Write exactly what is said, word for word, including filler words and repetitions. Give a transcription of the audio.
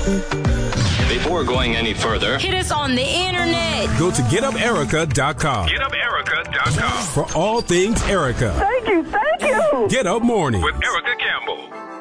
Before going any further, hit us on the internet. Go to get up erica dot com. get up erica dot com. For all things Erica. Thank you, thank you. Get Up Mornings With Erica Campbell.